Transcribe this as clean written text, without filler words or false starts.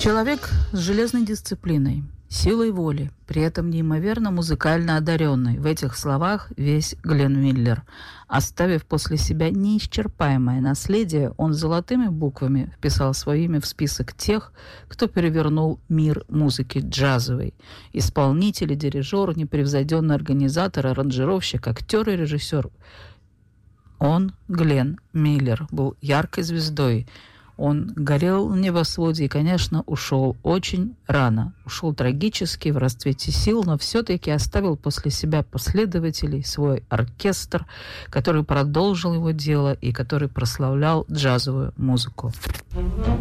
Человек с железной дисциплиной, силой воли, при этом неимоверно музыкально одаренный. В этих словах весь Глен Миллер. Оставив после себя неисчерпаемое наследие, он золотыми буквами вписал свое имя в список тех, кто перевернул мир музыки джазовой. Исполнитель, дирижер, непревзойденный организатор, аранжировщик, актер и режиссер. Он, Глен Миллер, был яркой звездой. Он горел в небосводе и, конечно, ушел очень рано. Ушел трагически, в расцвете сил, но все-таки оставил после себя последователей, свой оркестр, который продолжил его дело и который прославлял джазовую музыку.